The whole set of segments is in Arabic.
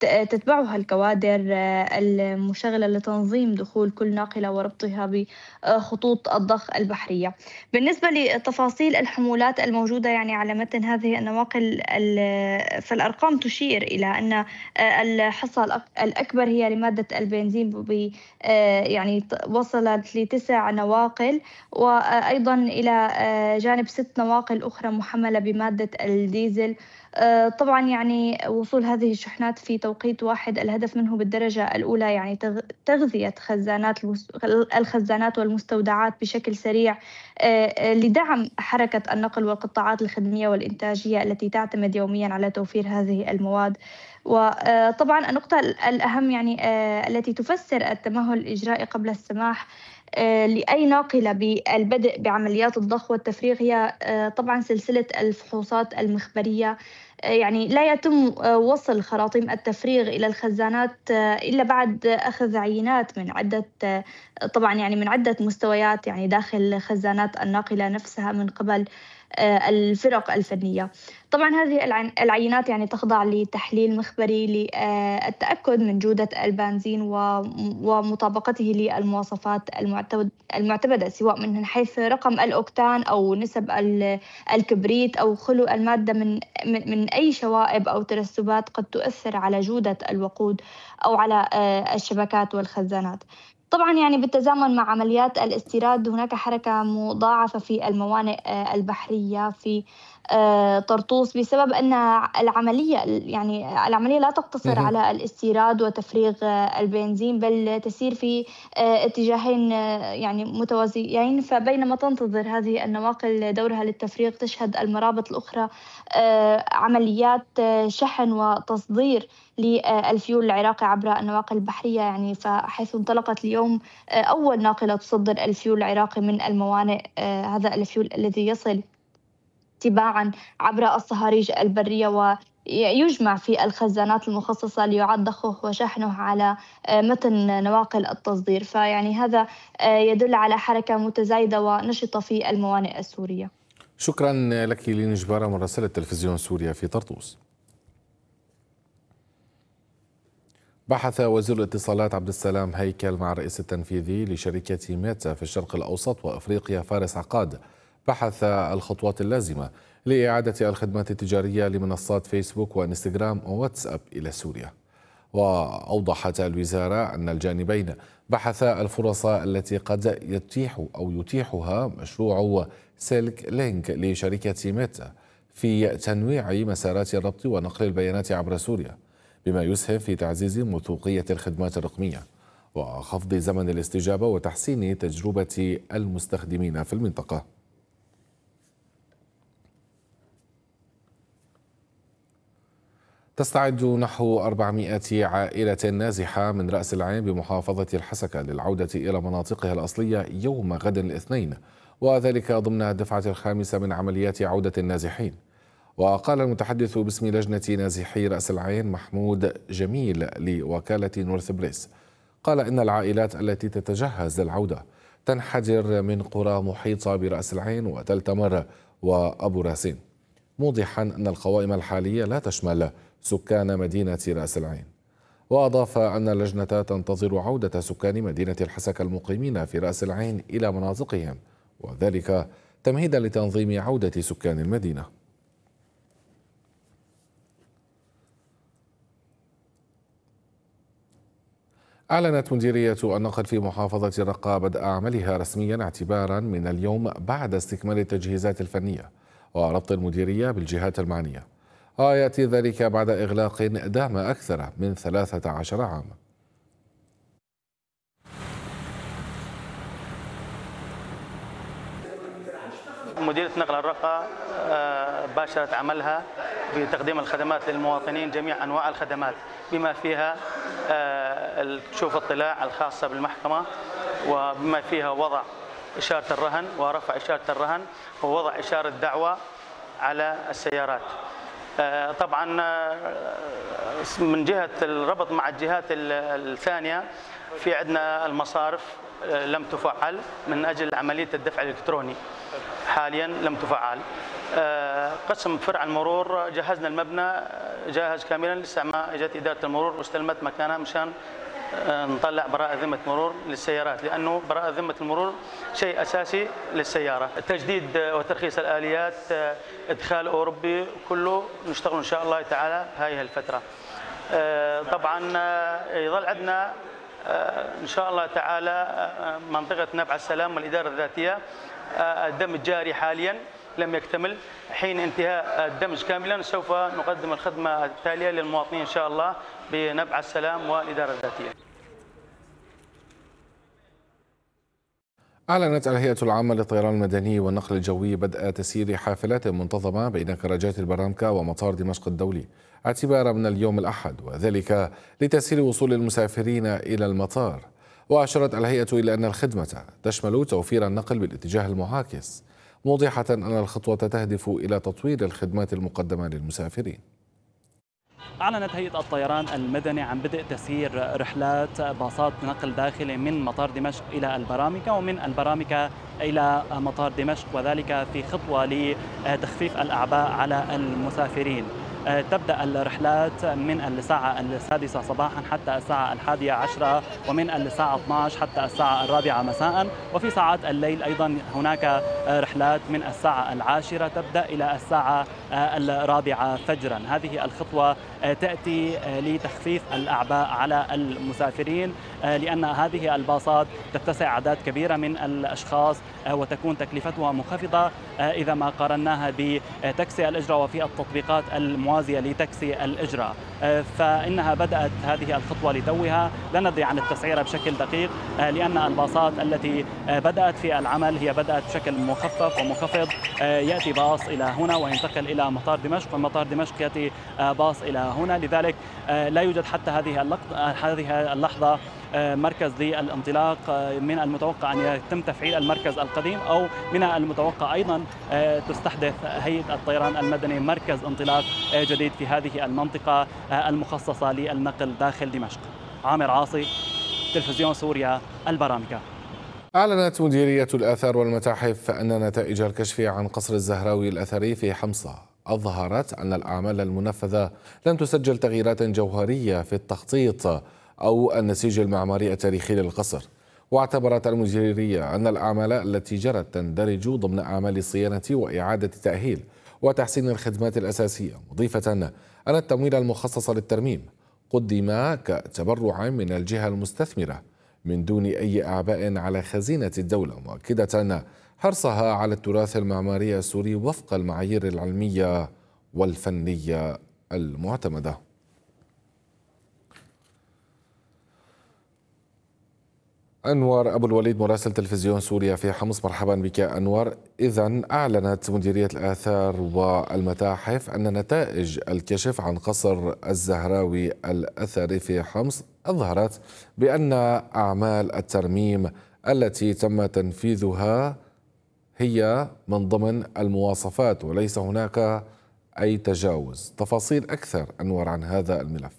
تتبعها الكوادر المشغلة لتنظيم دخول كل ناقلة وربطها بخطوط الضخ البحرية. بالنسبة لتفاصيل الحمولات الموجودة يعني على متن هذه النواقل، فالأرقام تشير إلى أن الحصة الأكبر هي لمادة البنزين يعني وصلت ل9 نواقل، وأيضا إلى جانب 6 نواقل أخرى محملة بمادة الديزل. طبعا يعني وصول هذه الشحنات في توقيت واحد الهدف منه بالدرجة الأولى يعني تغذية الخزانات والمستودعات بشكل سريع، لدعم حركة النقل والقطاعات الخدمية والإنتاجية التي تعتمد يوميا على توفير هذه المواد. وطبعا النقطة الأهم يعني التي تفسر التمهل الإجرائي قبل السماح لأي ناقلة بالبدء بعمليات الضخ والتفريغ هي طبعا سلسلة الفحوصات المخبرية. يعني لا يتم وصل خراطيم التفريغ إلى الخزانات إلا بعد أخذ عينات من عدة طبعا يعني من عدة مستويات يعني داخل خزانات الناقلة نفسها من قبل الفرق الفنية. طبعا هذه العينات يعني تخضع لتحليل مخبري للتأكد من جودة البنزين ومطابقته للمواصفات المعتمدة، سواء من حيث رقم الأوكتان أو نسب الكبريت أو خلو المادة من أي شوائب أو ترسبات قد تؤثر على جودة الوقود أو على الشبكات والخزانات. طبعا يعني بالتزامن مع عمليات الاستيراد هناك حركة مضاعفة في الموانئ البحرية في طرطوس، بسبب أن العملية لا تقتصر مهم. على الاستيراد وتفريغ البنزين، بل تسير في اتجاهين يعني متوازيين. فبينما تنتظر هذه النواقل دورها للتفريغ، تشهد المرابط الأخرى عمليات شحن وتصدير للفيول العراقي عبر النواقل البحرية. يعني فحيث انطلقت اليوم أول ناقلة تصدر الفيول العراقي من الموانئ، هذا الفيول الذي يصل تباعا عبر الصهاريج البرية ويجمع في الخزانات المخصصة ليعاد ضخه وشحنه على متن نواقل التصدير. فيعني هذا يدل على حركة متزايدة ونشطة في الموانئ السورية. شكرا لك لين جبارة مراسلة تلفزيون سوريا في طرطوس. بحث وزير الاتصالات عبد السلام هيكل مع الرئيس التنفيذي لشركة ميتا في الشرق الأوسط وأفريقيا فارس عقاد بحث الخطوات اللازمة لإعادة الخدمات التجارية لمنصات فيسبوك وإنستغرام وواتساب إلى سوريا. وأوضحت الوزارة أن الجانبين بحثا الفرص التي قد يتيحها مشروع سلك لينك لشركة ميتا في تنويع مسارات الربط ونقل البيانات عبر سوريا، بما يسهم في تعزيز موثوقية الخدمات الرقمية وخفض زمن الاستجابة وتحسين تجربة المستخدمين في المنطقة. تستعد نحو 400 عائلة نازحة من رأس العين بمحافظة الحسكة للعودة إلى مناطقها الأصلية يوم غد الاثنين، وذلك ضمن الدفعة الخامسة من عمليات عودة النازحين. وقال المتحدث باسم لجنة نازحي رأس العين محمود جميل لوكالة نورث بريس، قال إن العائلات التي تتجهز للعودة تنحدر من قرى محيطة برأس العين وتل تمر وأبو راسين، موضحا أن القوائم الحالية لا تشمل سكان مدينة رأس العين. وأضاف أن اللجنة تنتظر عودة سكان مدينة الحسكة المقيمين في رأس العين إلى مناطقهم، وذلك تمهيدا لتنظيم عودة سكان المدينة. أعلنت مديرية النقل في محافظة رقة بدء عملها رسميا اعتبارا من اليوم بعد استكمال التجهيزات الفنية وربط المديرية بالجهات المعنية، ويأتي ذلك بعد إغلاق دام أكثر من 13 عاما. مديرية نقل الرقة باشرت عملها بتقديم الخدمات للمواطنين، جميع أنواع الخدمات بما فيها كشوف الاطلاع الخاصة بالمحكمة، وبما فيها وضع إشارة الرهن ورفع إشارة الرهن ووضع إشارة دعوة على السيارات. طبعا من جهة الربط مع الجهات الثانية في عندنا المصارف لم تفعل من أجل عملية الدفع الإلكتروني، حاليا لم تفعل. قسم فرع المرور جهزنا المبنى جاهز كاملا، لسه ما اجت اداره المرور واستلمت مكانها مشان نطلع براءة ذمة مرور للسيارات، لأنه براءة ذمة المرور شيء أساسي للسيارة. تجديد وترخيص الآليات، إدخال أوروبي، كله نشتغل إن شاء الله تعالى هذه الفترة. طبعا يظل عندنا إن شاء الله تعالى منطقة نبع السلام والإدارة الذاتية، الدمج جاري حاليا لم يكتمل. حين انتهاء الدمج كاملا سوف نقدم الخدمة التالية للمواطنين إن شاء الله بنبع السلام والإدارة الذاتية. أعلنت الهيئة العامة للطيران المدني والنقل الجوي بدء تسيير حافلات منتظمة بين كراجات البرامكة ومطار دمشق الدولي اعتبارا من اليوم الأحد، وذلك لتسهيل وصول المسافرين إلى المطار. وأشارت الهيئة إلى أن الخدمة تشمل توفير النقل بالاتجاه المعاكس، موضحة أن الخطوة تهدف إلى تطوير الخدمات المقدمة للمسافرين. أعلنت هيئة الطيران المدني عن بدء تسيير رحلات باصات نقل داخلي من مطار دمشق إلى البرامكة ومن البرامكة إلى مطار دمشق، وذلك في خطوة لتخفيف الأعباء على المسافرين. تبدأ الرحلات من الساعة 6 صباحا حتى الساعة 11، ومن الساعة 12 حتى الساعة 4 مساء، وفي ساعات الليل أيضا هناك رحلات من الساعة 10 تبدأ إلى الساعة 4 فجرا. هذه الخطوة تأتي لتخفيف الأعباء على المسافرين، لأن هذه الباصات تتسع أعداد كبيرة من الأشخاص وتكون تكلفتها منخفضة إذا ما قارناها بتاكسي الأجرة وفي التطبيقات الموازية لتاكسي الأجرة. فإنها بدأت هذه الخطوة لتوها، لا ندري عن التسعيرة بشكل دقيق، لأن الباصات التي بدأت في العمل هي بدأت بشكل مخفف ومنخفض. يأتي باص إلى هنا وينتقل إلى مطار دمشق، ومن مطار دمشق يأتي باص إلى هنا. لذلك لا يوجد حتى هذه اللحظة مركز للانطلاق. من المتوقع أن يتم تفعيل المركز القديم، أو من المتوقع أيضا تستحدث هيئة الطيران المدني مركز انطلاق جديد في هذه المنطقة المخصصة للنقل داخل دمشق. عامر عاصي، تلفزيون سوريا، البرامكة. أعلنت مديرية الآثار والمتاحف أن نتائج الكشف عن قصر الزهراوي الأثري في حمصة أظهرت أن الأعمال المنفذة لم تسجل تغييرات جوهرية في التخطيط أو النسيج المعماري التاريخي للقصر. واعتبرت المديرية أن الأعمال التي جرت تندرج ضمن أعمال الصيانة وإعادة تأهيل وتحسين الخدمات الأساسية، مضيفة أن التمويل المخصص للترميم قدم كتبرع من الجهة المستثمرة من دون أي أعباء على خزينة الدولة، مؤكدة حرصها على التراث المعماري السوري وفق المعايير العلمية والفنية المعتمدة. أنور أبو الوليد، مراسل تلفزيون سوريا في حمص، مرحبا بك أنور. إذن أعلنت مديرية الآثار والمتاحف أن نتائج الكشف عن قصر الزهراوي الأثري في حمص أظهرت بأن أعمال الترميم التي تم تنفيذها هي من ضمن المواصفات وليس هناك أي تجاوز. تفاصيل أكثر أنور عن هذا الملف.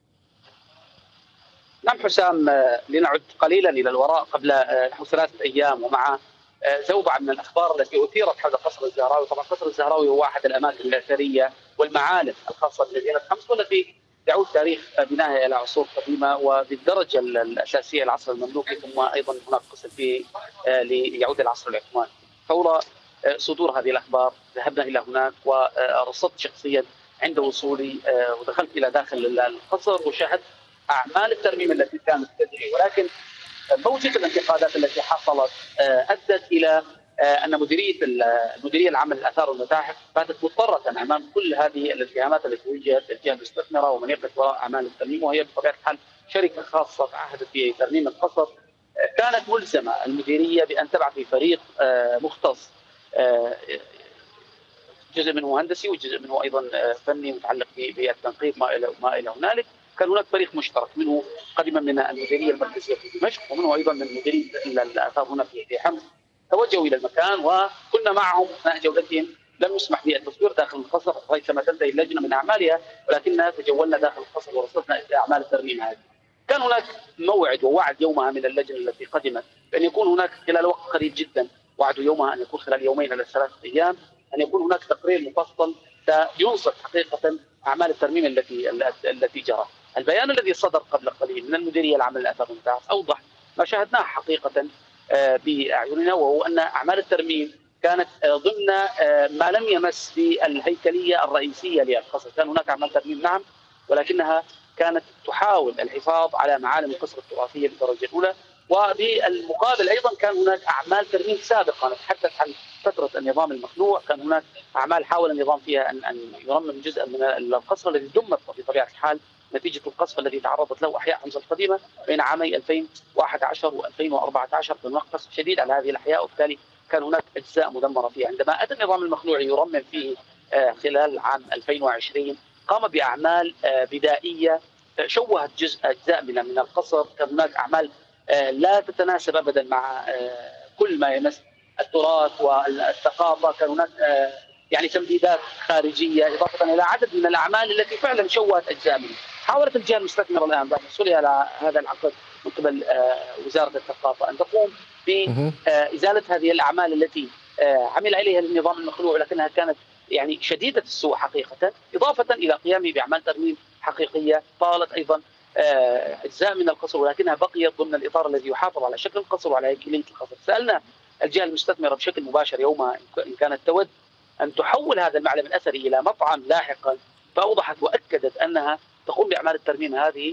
نعم حسام، لنعد قليلا إلى الوراء قبل نحو 3 أيام ومع زوبعة من الأخبار التي أثيرت حول قصر الزهراوي. طبعا قصر الزهراوي هو أحد الأماكن الأثرية والمعالم الخاصة بمدينة حمص، والتي يعود تاريخ بنائها إلى عصور قديمة وبالدرجة الأساسية العصر المملوكي، ثم أيضا هناك قسم فيه ليعود العصر العثماني. فور صدور هذه الأخبار ذهبنا إلى هناك ورصدت شخصيا عند وصولي ودخلت إلى داخل القصر وشاهدت أعمال الترميم التي كانت تجري، ولكن موجة الانتقادات التي حصلت أدت إلى أن المديرية العامة للآثار والمتاحف باتت مضطرة أمام كل هذه الاتهامات التي وجهت الجهة المستثمرة ومن يقف وراء أعمال الترميم، وهي بطبيعة الحال شركة خاصة تعهدت بترميم القصر. كانت ملزمة المديرية بأن تبعث في فريق مختص، جزء منه مهندسي وجزء منه أيضا فني متعلق بالتنقيب ما إلى هنالك. كان هناك فريق مشترك منه قدما من المديريه المركزيه في دمشق ومنه ايضا من مديريه الاثار هنا في حمص. توجهوا الى المكان وكنا معهم اثناء جولتهم. لم يسمح بالتصوير داخل القصر ريثما تنتهي اللجنه من اعمالها، ولكننا تجولنا داخل القصر ورصدنا اعمال الترميم هذه. كان هناك موعد ووعد يومها من اللجنه التي قدمت بان يكون هناك خلال وقت قريب جدا، وعدوا يومها ان يكون خلال يومين الى 3 ايام، ان يكون هناك تقرير مفصل ينصف حقيقه اعمال الترميم التي جرت. البيان الذي صدر قبل قليل من المديريه العامه للاثار والمتاحف اوضح ما شاهدناه حقيقه باعيننا، وهو ان اعمال الترميم كانت ضمن ما لم يمس بالهيكليه الرئيسيه للقصر. كان هناك اعمال ترميم نعم، ولكنها كانت تحاول الحفاظ على معالم القصر التراثيه بالدرجه الاولى. وبالمقابل ايضا كان هناك اعمال ترميم سابقه، نتحدث عن فتره النظام المخلوع، كان هناك اعمال حاول النظام فيها ان يرمم جزء من القصر الذي دمر بطبيعه الحال نتيجه القصف الذي تعرضت له احياء حمص القديمه بين عامي 2011 و2014. كان هناك قصف شديد على هذه الاحياء، وبالتالي كان هناك اجزاء مدمره فيها. عندما اتى النظام المخلوع يرمم فيه خلال عام 2020 قام باعمال بدائيه شوهت اجزاء من القصر. كان هناك اعمال لا تتناسب ابدا مع كل ما يمس التراث والثقافه. كان هناك يعني تمديدات خارجيه، اضافه الى عدد من الاعمال التي فعلا شوهت اجزاء منها. حاولت الجهه المستثمره الان بعد حصولها على هذا العقد من قبل وزاره الثقافه ان تقوم بازاله هذه الاعمال التي عمل عليها النظام المخلوع، ولكنها كانت يعني شديده السوء حقيقه، اضافه الى قيامه باعمال ترميم حقيقيه طالت ايضا اجزاء من القصر، ولكنها بقيت ضمن الاطار الذي يحافظ على شكل القصر وعلى هيكليه القصر. سالنا الجهه المستثمره بشكل مباشر يومها ان كانت تود ان تحول هذا المعلم الاثري الى مطعم لاحقا، فاوضحت واكدت انها تقوم باعمال الترميم هذه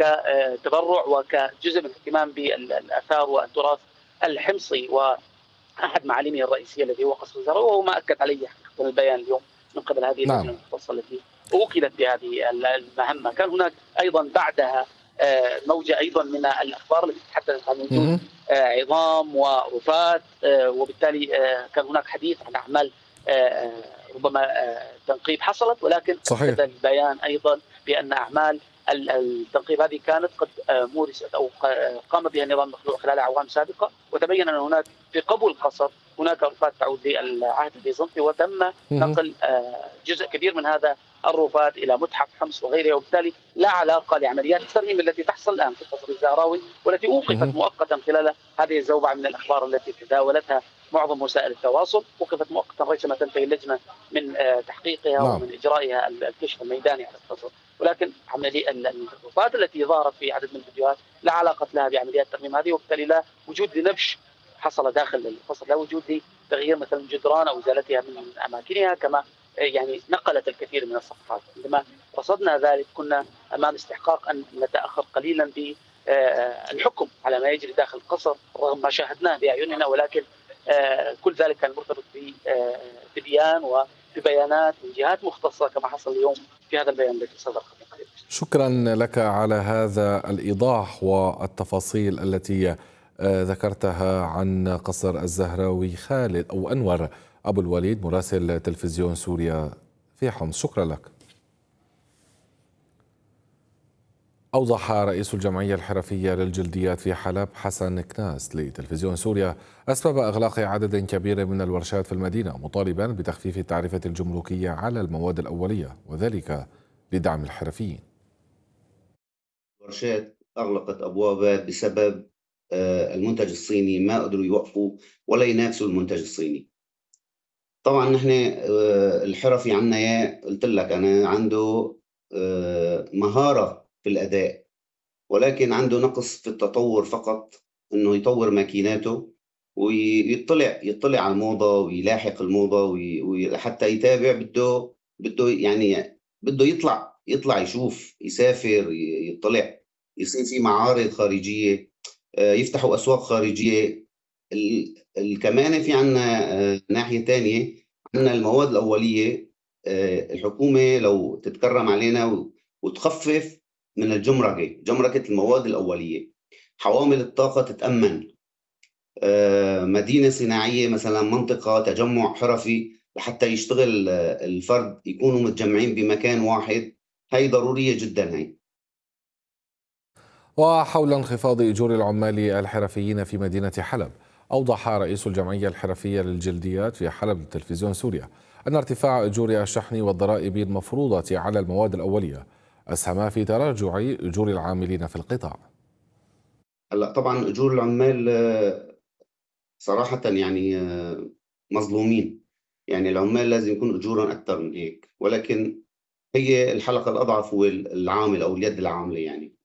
كتبرع وكجزء من الاهتمام بالاثار والتراث الحمصي واحد معالمه الرئيسيه الذي هو قصر الزهراوي، وهو ما اكد عليه حقيقه البيان اليوم من قبل هذه اللجنه المختصه التي وكلت بهذه المهمه. كان هناك ايضا بعدها موجه ايضا من الاخبار التي تتحدث عن وجود عظام ورفات، وبالتالي كان هناك حديث عن اعمال ربما تنقيب حصلت، ولكن اكد البيان ايضا بان اعمال التنقيب هذه كانت قد مورست او قام بها النظام المخلوع خلال اعوام سابقه، وتبين ان هناك في قبو القصر هناك رفات تعود للعهد البيزنطي، وتم نقل جزء كبير من هذا الرفات الى متحف حمص وغيره، وبالتالي لا علاقه لعمليات الترميم التي تحصل الان في قصر الزهراوي والتي اوقفت مؤقتا خلال هذه الزوبعه من الاخبار التي تداولتها معظم وسائل التواصل. وقفت مؤقتا ريثما تنتهي اللجنه من تحقيقها ومن اجرائها الكشف الميداني على القصر، ولكن عمليه الرفات التي ظهرت في عدد من الفيديوهات لا علاقه لها بعمليات الترميم هذه، وبالتالي لا وجود لنبش حصل داخل القصر، لا وجود لتغيير مثلا جدران او ازالتها من اماكنها كما يعني نقلت الكثير من الصفحات. عندما رصدنا ذلك كنا امام استحقاق ان نتاخر قليلا بالحكم على ما يجري داخل القصر رغم ما شاهدناه باعيننا، ولكن كل ذلك كان مرتبط ببيان وببيانات من جهات مختصه كما حصل اليوم في هذا البيان الذي صدر. شكرا لك على هذا الايضاح والتفاصيل التي ذكرتها عن قصر الزهراوي. خالد أو أنور أبو الوليد مراسل تلفزيون سوريا في حمص، شكرا لك. أوضح رئيس الجمعية الحرفية للجلديات في حلب حسن كناس لتلفزيون سوريا أسباب إغلاق عدد كبير من الورشات في المدينة، مطالبا بتخفيف التعرفة الجمركية على المواد الأولية وذلك لدعم الحرفيين. الورشات أغلقت أبوابها بسبب المنتج الصيني، ما قدروا يوقفوا ولا ينافسوا المنتج الصيني. طبعا نحن الحرفي عنا اياه، قلت لك انا عنده مهارة في الأداء ولكن عنده نقص في التطور فقط، انه يطور ماكيناته ويطلع على الموضة ويلاحق الموضة وحتى يتابع. بده يعني بده يطلع يشوف، يسافر، يطلع، يصير في معارض خارجية، يفتحوا أسواق خارجية. كمان في عنا ناحية تانية، عنا المواد الأولية. الحكومة لو تتكرم علينا وتخفف من جمركة المواد الأولية، حوامل الطاقة تتأمن، مدينة صناعية مثلا، منطقة تجمع حرفي لحتى يشتغل الفرد، يكونوا متجمعين بمكان واحد، هي ضرورية جدا هي. وحول انخفاض أجور العمال الحرفيين في مدينة حلب، أوضح رئيس الجمعية الحرفية للجلديات في حلب لتلفزيون سوريا أن ارتفاع أجور الشحن والضرائب المفروضة على المواد الأولية أسهم في تراجع أجور العاملين في القطاع. هلا طبعا أجور العمال صراحة يعني مظلومين، يعني العمال لازم يكون أجورهم أكثر من هيك، ولكن هي الحلقة الأضعف هو العامل أو اليد العاملة يعني.